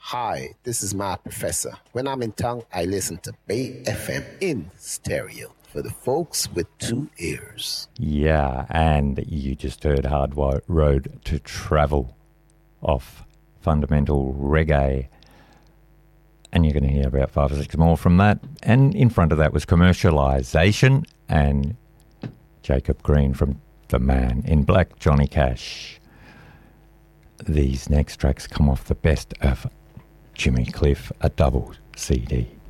Hi, this is my professor. When I'm in town, I listen to Bay FM in stereo for the folks with two ears. Yeah, and you just heard Hard Road to Travel off Fundamental Reggae. And you're going to hear about 5 or 6 more from that. And in front of that was Commercialisation and Jacob Green from The Man in Black, Johnny Cash. These next tracks come off the best of Jimmy Cliff, a double CD.